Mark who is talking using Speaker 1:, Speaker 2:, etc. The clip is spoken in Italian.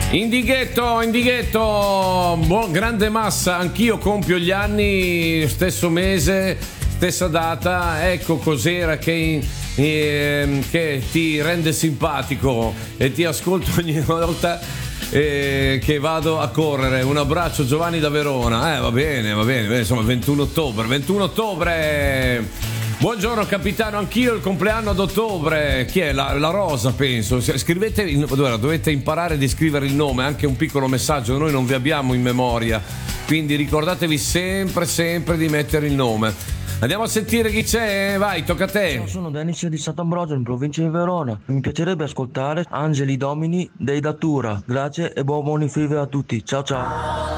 Speaker 1: Indighetto, grande massa, anch'io compio gli anni, stesso mese, stessa data, ecco cos'era che ti rende simpatico e ti ascolto ogni volta che vado a correre. Un abbraccio Giovanni da Verona, va bene, insomma 21 ottobre. Buongiorno capitano, anch'io il compleanno ad ottobre. Chi è? La Rosa, penso. Scrivete, dovete imparare ad scrivere il nome, anche un piccolo messaggio, noi non vi abbiamo in memoria, quindi ricordatevi sempre di mettere il nome. Andiamo a sentire chi c'è, vai, tocca a te.
Speaker 2: Ciao, sono Denis di Sant'Ambrogio in provincia di Verona. Mi piacerebbe ascoltare Angeli Domini dei Datura. Grazie e buon buon a tutti. Ciao ciao.